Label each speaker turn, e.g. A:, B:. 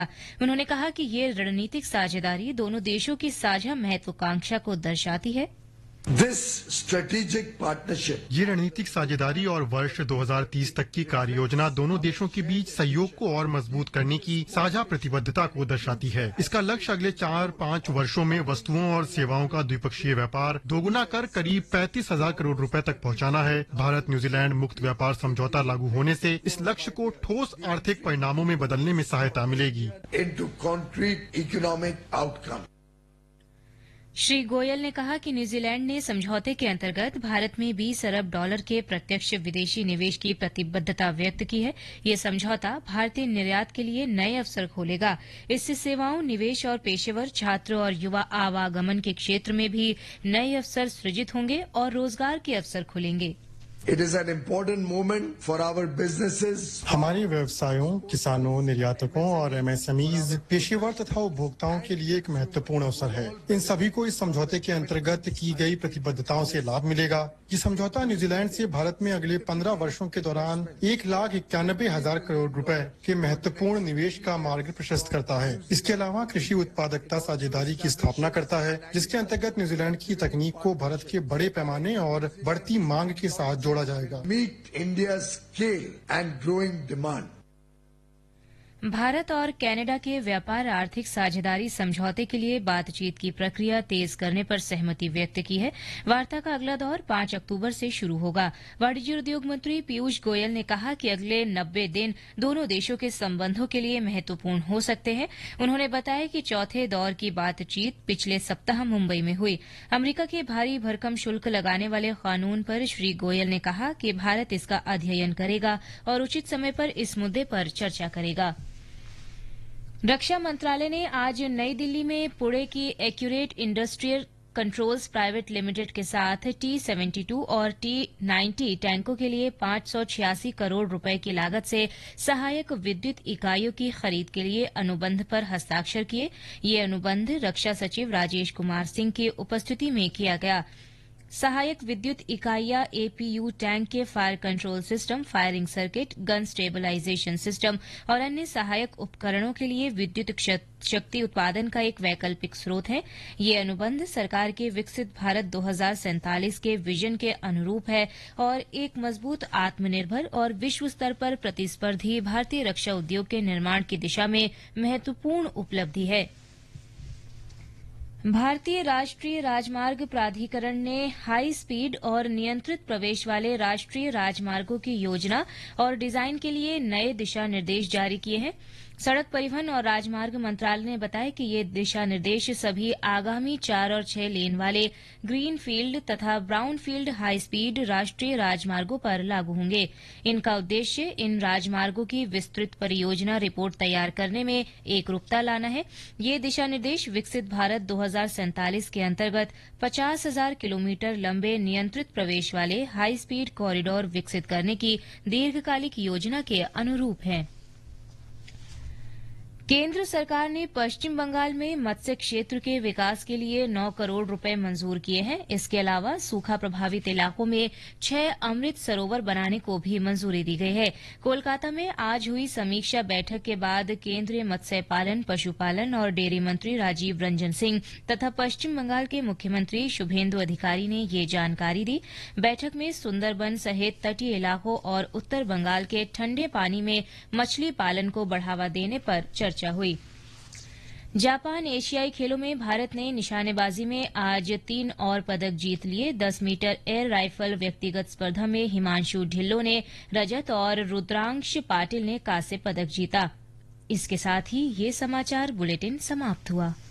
A: उन्होंने कहा कि ये रणनीतिक साझेदारी दोनों देशों की साझा महत्वाकांक्षा को दर्शाती है।
B: This strategic partnership
C: ये रणनीतिक साझेदारी और वर्ष 2030 तक की कार्य योजना दोनों देशों के बीच सहयोग को और मजबूत करने की साझा प्रतिबद्धता को दर्शाती है। इसका लक्ष्य अगले 4-5 वर्षों में वस्तुओं और सेवाओं का द्विपक्षीय व्यापार दोगुना कर करीब 35,000 करोड़ रुपए तक पहुंचाना है। भारत न्यूजीलैंड मुक्त व्यापार समझौता लागू होने से इस लक्ष्य को ठोस आर्थिक परिणामों में बदलने में सहायता मिलेगी।
B: into concrete economic outcome.
A: Shri Goyal ने कहा कि न्यूजीलैंड ने समझौते के अंतर्गत भारत में $20 अरब के प्रत्यक्ष विदेशी निवेश की प्रतिबद्धता व्यक्त की है। ये समझौता भारतीय निर्यात के लिए नए अवसर खोलेगा। इससे सेवाओं, निवेश और पेशेवर, छात्र और युवा आवागमन के क्षेत्र में भी नए अवसर सृजित होंगे और रोजगार के अवसर खुलेंगे।
B: It is an important moment for our businesses.
C: हमारे व्यवसायों, किसानों, निर्यातकों और एमएसएमईज, पेशेवर तथा उपभोक्ताओं के लिए एक महत्वपूर्ण अवसर है। इन सभी को इस समझौते के अंतर्गत की गई प्रतिबद्धताओं से लाभ मिलेगा। ये समझौता न्यूजीलैंड से भारत में अगले 15 वर्षों के दौरान 1,91,000 करोड़ रुपए के महत्वपूर्ण निवेश का मार्ग प्रशस्त करता है। इसके अलावा कृषि उत्पादकता साझेदारी की स्थापना करता है, जिसके अंतर्गत न्यूजीलैंड की तकनीक को भारत के बड़े पैमाने और बढ़ती मांग के साथ जोड़ा जाएगा।
B: Meet India's scale and growing demand.
A: Bharat और कनाडा के व्यापार आर्थिक साझेदारी समझौते के लिए बातचीत की प्रक्रिया तेज करने पर सहमति व्यक्त की है। वार्ता का अगला दौर 5 अक्टूबर से शुरू होगा। वाणिज्य उद्योग मंत्री पीयूष गोयल ने कहा कि अगले 90 दिन दोनों देशों के संबंधों के लिए महत्वपूर्ण हो सकते हैं। उन्होंने बताया कि चौथे दौर की बातचीत पिछले सप्ताह मुंबई में हुई। अमरीका के भारी भरकम शुल्क लगाने वाले कानून पर श्री गोयल ने कहा कि भारत इसका अध्ययन करेगा और उचित समय पर इस मुद्दे पर चर्चा करेगा। रक्षा मंत्रालय ने आज नई दिल्ली में पुणे की accurate industrial controls private limited के साथ T-72 और T-90 टैंकों के लिए 586 करोड़ रुपए की लागत से सहायक विद्युत इकाइयों की खरीद के लिए अनुबंध पर हस्ताक्षर किए। ये अनुबंध रक्षा सचिव राजेश कुमार सिंह की उपस्थिति में किया गया। सहायक विद्युत इकाइयां एपीयू टैंक के fire control system, firing circuit, gun stabilization system और अन्य सहायक उपकरणों के लिए विद्युत शक्ति उत्पादन का एक वैकल्पिक स्रोत है। ये अनुबंध सरकार के विकसित भारत 2047 के विजन के अनुरूप है और एक मजबूत, आत्मनिर्भर और विश्व स्तर पर प्रतिस्पर्धी भारतीय रक्षा उद्योग के निर्माण की दिशा में महत्वपूर्ण उपलब्धि है। भारतीय राष्ट्रीय राजमार्ग प्राधिकरण ने हाई स्पीड और नियंत्रित प्रवेश वाले राष्ट्रीय राजमार्गों की योजना और डिजाइन के लिए नए दिशा निर्देश जारी किए हैं। सड़क परिवहन और राजमार्ग मंत्रालय ने बताया कि ये दिशा निर्देश सभी आगामी 4 और 6 लेन वाले ग्रीन फील्ड तथा ब्राउन फील्ड हाई स्पीड राष्ट्रीय राजमार्गों पर लागू होंगे। इनका उद्देश्य इन राजमार्गों की विस्तृत परियोजना रिपोर्ट तैयार करने में एकरूपता लाना है। ये दिशा निर्देश विकसित भारत 2047 के अंतर्गत 50,000 किलोमीटर लंबे नियंत्रित प्रवेश वाले हाई स्पीड कॉरिडोर विकसित करने की दीर्घकालिक योजना के अनुरूप हैं। केंद्र सरकार ने पश्चिम बंगाल में मत्स्य क्षेत्र के विकास के लिए 9 करोड़ रुपए मंजूर किए हैं। इसके अलावा सूखा प्रभावित इलाकों में 6 अमृत सरोवर बनाने को भी मंजूरी दी गई है। कोलकाता में आज हुई समीक्षा बैठक के बाद केंद्रीय मत्स्य पालन, पशुपालन और डेयरी मंत्री राजीव रंजन सिंह तथा पश्चिम बंगाल के मुख्यमंत्री शुभेंदु अधिकारी ने ये जानकारी दी। बैठक में सुंदरबन सहित तटीय इलाकों और उत्तर बंगाल के ठंडे पानी में मछली पालन को बढ़ावा देने पर चर्चा हुई। जापान एशियाई खेलों में भारत ने निशानेबाजी में आज 3 और पदक जीत लिए। 10 मीटर एयर राइफल व्यक्तिगत स्पर्धा में हिमांशु ढिल्लो ने रजत और रुद्रांश पाटिल ने कांस्य पदक जीता। इसके साथ ही ये समाचार बुलेटिन समाप्त हुआ।